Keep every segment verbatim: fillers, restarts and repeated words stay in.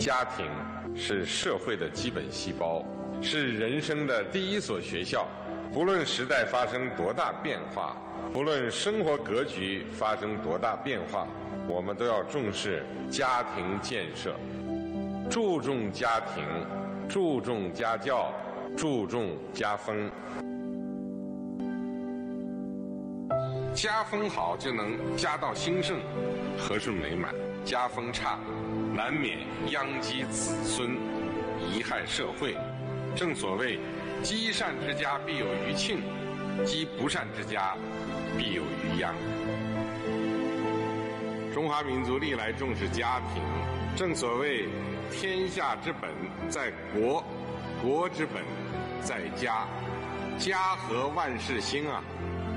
家庭是社会的基本细胞，是人生的第一所学校。不论时代发生多大变化，不论生活格局发生多大变化，我们都要重视家庭建设，注重家庭，注重家教，注重家风。家风好，就能家道兴盛，和顺美满；家风差，难免殃及子孙，贻害社会。正所谓，积善之家必有余庆，积不善之家必有余殃。中华民族历来重视家庭，正所谓，天下之本在国，国之本在家，家和万事兴啊。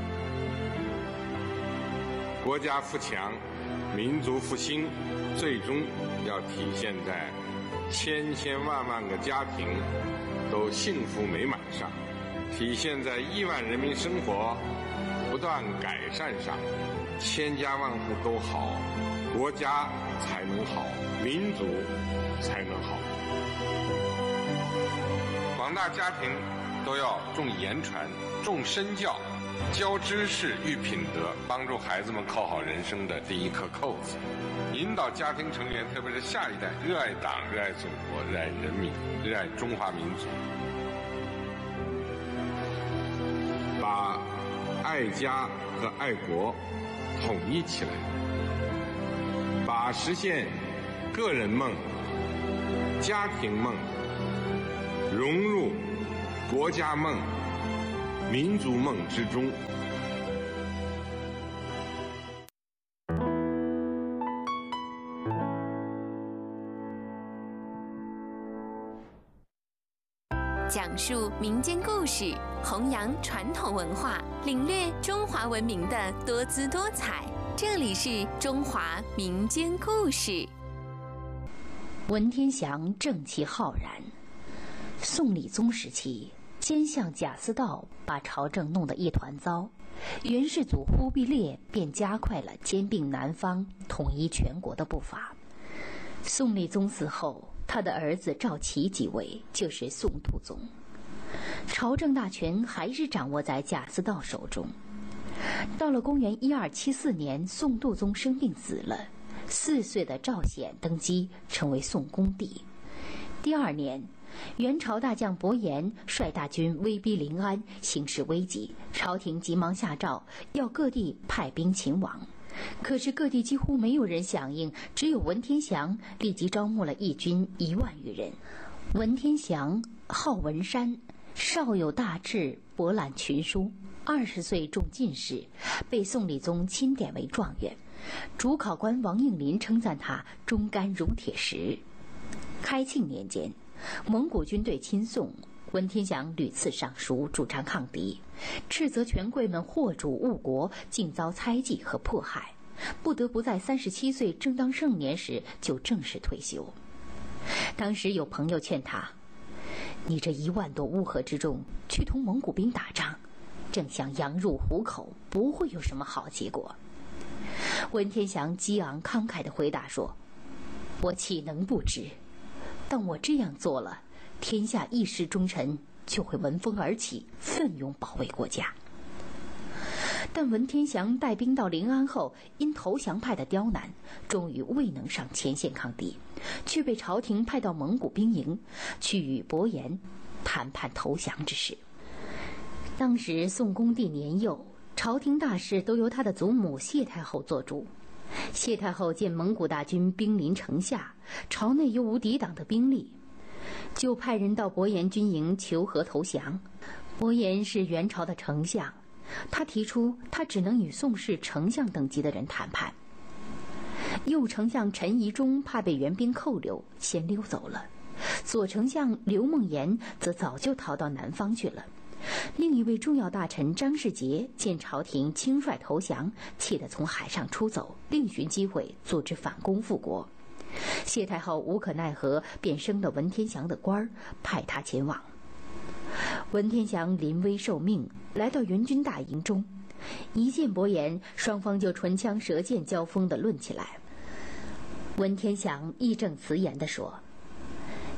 国家富强，民族复兴，最终要体现在千千万万个家庭都幸福美满上，体现在亿万人民生活不断改善上。千家万户都好，国家才能好，民族才能好。广大家庭都要重言传，重身教，教知识育品德，帮助孩子们扣好人生的第一颗扣子，引导家庭成员，特别是下一代，热爱党，热爱祖国，热爱人民，热爱中华民族，把爱家和爱国统一起来，把实现个人梦、家庭梦融入国家梦、民族梦之中。 讲述民间故事，弘扬传统文化，领略中华文明的多姿多彩。这里是中华民间故事。 文天祥正气浩然。宋理宗时期，奸相贾似道把朝政弄得一团糟，元世祖忽必烈便加快了兼并南方、统一全国的步伐。宋理宗死后，他的儿子赵齐即位，就是宋度宗。朝政大权还是掌握在贾似道手中。到了公元一二七四年，宋度宗生病死了，四岁的赵显登基，成为宋恭帝。第二年，元朝大将伯颜率大军威逼临安，形势危急，朝廷急忙下诏，要各地派兵勤王。可是各地几乎没有人响应，只有文天祥立即招募了义军一万余人。文天祥号文山，少有大志，博览群书，二十岁中进士，被宋理宗钦点为状元。主考官王应麟称赞他忠肝如铁石。开庆年间，蒙古军队侵宋，文天祥屡次上书主张抗敌，斥责权贵们祸主误国，竟遭猜忌和迫害，不得不在三十七岁正当盛年时就正式退休。当时有朋友劝他，你这一万多乌合之众去同蒙古兵打仗，正像羊入虎口，不会有什么好结果。文天祥激昂慷慨地回答说，我岂能不知，但我这样做了，天下一时忠臣就会闻风而起，奋勇保卫国家。但文天祥带兵到临安后，因投降派的刁难，终于未能上前线抗敌，却被朝廷派到蒙古兵营，去与伯颜谈判投降之事。当时宋恭帝年幼，朝廷大事都由他的祖母谢太后做主。谢太后见蒙古大军兵临城下，朝内又无抵挡的兵力，就派人到伯颜军营求和投降。伯颜是元朝的丞相，他提出他只能与宋氏丞相等级的人谈判。右丞相陈宜中怕被援兵扣留，先溜走了。左丞相刘梦岩则早就逃到南方去了。另一位重要大臣张世杰见朝廷轻率投降，气得从海上出走，另寻机会组织反攻复国。谢太后无可奈何，便升了文天祥的官儿，派他前往。文天祥临危受命，来到援军大营中，一见伯颜，双方就唇枪舌剑交锋地论起来。文天祥义正辞严地说，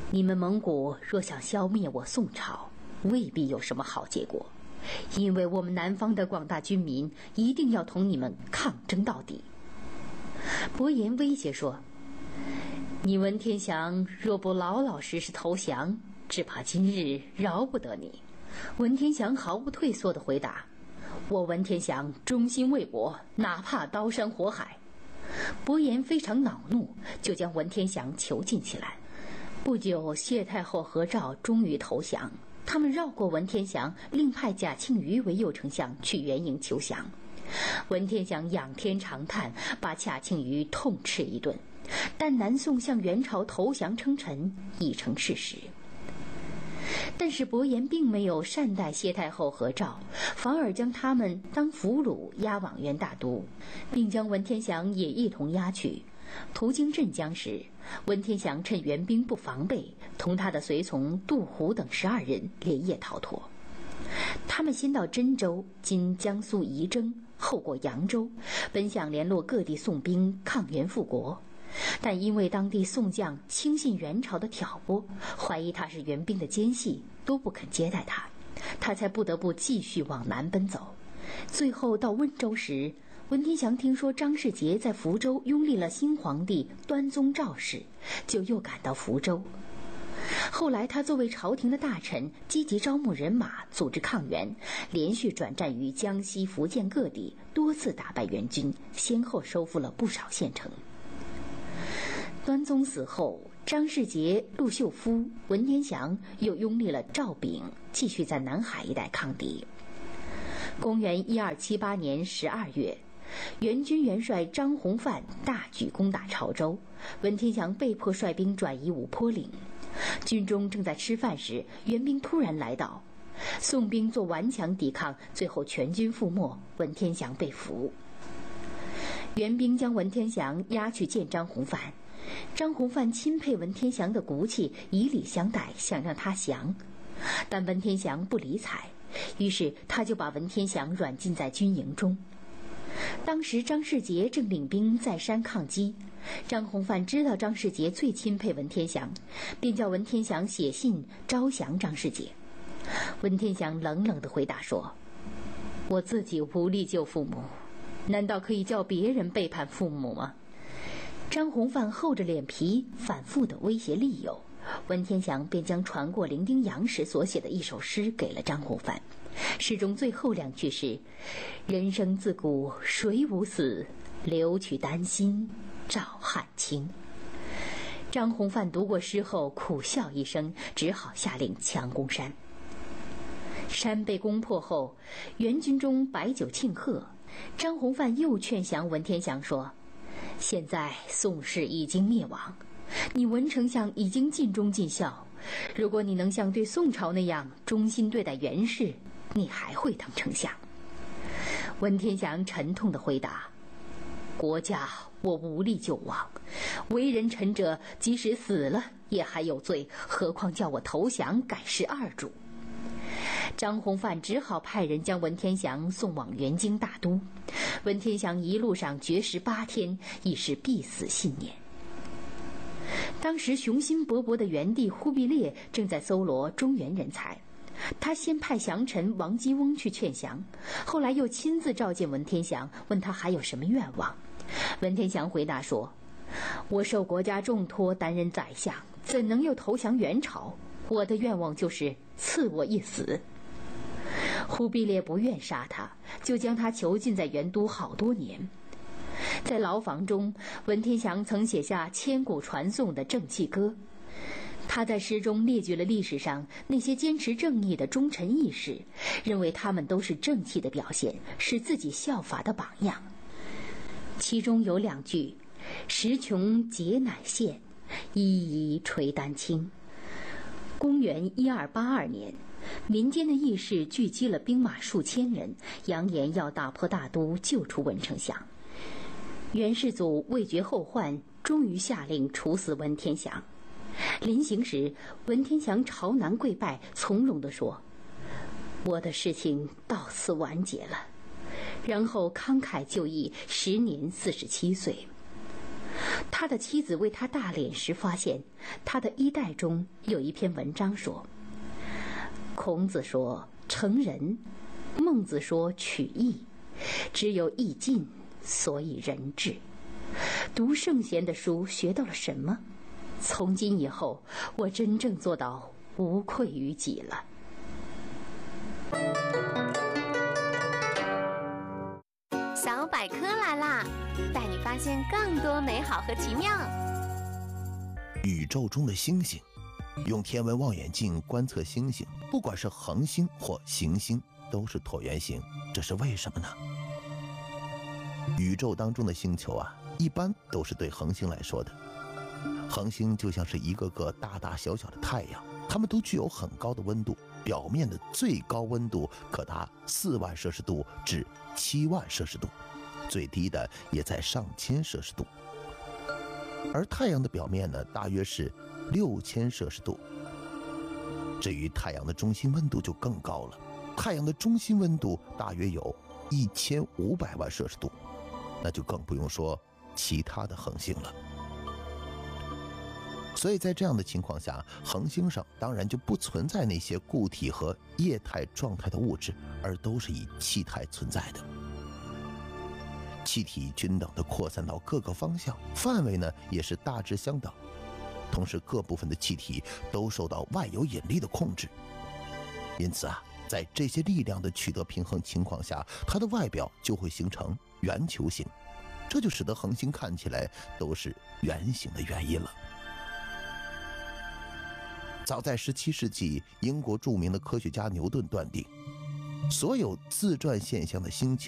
你们蒙古若想消灭我宋朝，未必有什么好结果，因为我们南方的广大军民一定要同你们抗争到底。”伯颜威胁说：“你文天祥若不老老实实投降，只怕今日饶不得你。”文天祥毫不退缩地回答：“我文天祥忠心为国，哪怕刀山火海。”伯颜非常恼怒，就将文天祥囚禁起来。不久，谢太后何兆终于投降，他们绕过文天祥，另派贾庆余为右丞相去援营求降。文天祥仰天长叹，把贾庆余痛斥一顿，但南宋向元朝投降称臣已成事实。但是伯颜并没有善待谢太后何兆，反而将他们当俘虏押往元大都，并将文天祥也一同押去。途经镇江时，文天祥趁援兵不防备，同他的随从杜虎等十二人连夜逃脱。他们先到真州（今江苏仪征），后过扬州，本想联络各地宋兵抗元复国。但因为当地宋将轻信元朝的挑拨，怀疑他是元兵的奸细，都不肯接待他，他才不得不继续往南奔走。最后到温州时，文天祥听说张世杰在福州拥立了新皇帝端宗赵氏，就又赶到福州。后来他作为朝廷的大臣，积极招募人马，组织抗元，连续转战于江西、福建各地，多次打败元军，先后收复了不少县城。端宗死后，张世杰、陆秀夫、文天祥又拥立了赵炳，继续在南海一带抗敌。公元一二七八年十二月，元军元帅张弘范大举攻打潮州，文天祥被迫率兵转移五坡岭。军中正在吃饭时，元兵突然来到，宋兵做顽强抵抗，最后全军覆没，文天祥被俘。元兵将文天祥押去见张弘范，张弘范钦佩文天祥的骨气，以礼相待，想让他降，但文天祥不理睬，于是他就把文天祥软禁在军营中。当时张世杰正领兵在山抗击，张弘范知道张世杰最钦佩文天祥，便叫文天祥写信招降张世杰。文天祥冷冷地回答说：“我自己无力救父母，难道可以叫别人背叛父母吗？”张弘范厚着脸皮反复地威胁利诱，文天祥便将传过零丁洋时所写的一首诗给了张弘范，诗中最后两句是：“人生自古谁无死，留取丹心照汗青。”张弘范读过诗后苦笑一声，只好下令强攻山。山被攻破后，元军中摆酒庆贺，张弘范又劝降文天祥说：“现在宋氏已经灭亡，你文丞相已经尽忠尽孝，如果你能像对宋朝那样忠心对待元氏，你还会当丞相。”文天祥沉痛地回答：“国家我无力救亡，为人臣者即使死了也还有罪，何况叫我投降改世二主。”张弘范只好派人将文天祥送往元京大都。文天祥一路上绝食八天，已是必死信念。当时雄心勃勃的元帝忽必烈正在搜罗中原人才，他先派降臣王姬翁去劝降，后来又亲自召见文天祥，问他还有什么愿望。文天祥回答说：“我受国家重托担任宰相，怎能又投降元朝？我的愿望就是赐我一死。”忽必烈不愿杀他，就将他囚禁在元都好多年。在牢房中，文天祥曾写下千古传颂的《正气歌》，他在诗中列举了历史上那些坚持正义的忠臣义士，认为他们都是正气的表现，是自己效法的榜样。其中有两句：“时穷节乃现，一宜垂丹青。”公元一二八二年，民间的义士聚集了兵马数千人，扬言要打破大都，救出文丞相。元世祖为绝后患，终于下令处死文天祥。临行时，文天祥朝南跪拜，从容地说：“我的事情到此完结了。”然后慷慨就义，时年四十七岁。 他的妻子为他大殓时发现，他的衣袋中有一篇文章说：孔子说成人，孟子说取义，只有义尽，所以人治。读圣贤的书学到了什么？从今以后，我真正做到无愧于己了。 小百科来啦，带你发现更多美好和奇妙。 宇宙中的星星，用天文望远镜观测星星，不管是恒星或行星，都是椭圆形，这是为什么呢？宇宙当中的星球啊，一般都是对恒星来说的。恒星就像是一个个大大小小的太阳，它们都具有很高的温度，表面的最高温度可达四万摄氏度至七万摄氏度，最低的也在上千摄氏度。而太阳的表面呢，大约是六千摄氏度。至于太阳的中心温度就更高了，太阳的中心温度大约有一千五百万摄氏度，那就更不用说其他的恒星了。所以在这样的情况下，恒星上当然就不存在那些固体和液态状态的物质，而都是以气态存在的。气体均等地扩散到各个方向，范围呢也是大致相等。同时各部分的气体都受到万有引力的控制。因此啊，在这些力量的取得平衡情况下，它的外表就会形成圆球形，这就使得恒星看起来都是圆形的原因了。早在十七世纪，英国著名的科学家牛顿断定，所有自转现象的星球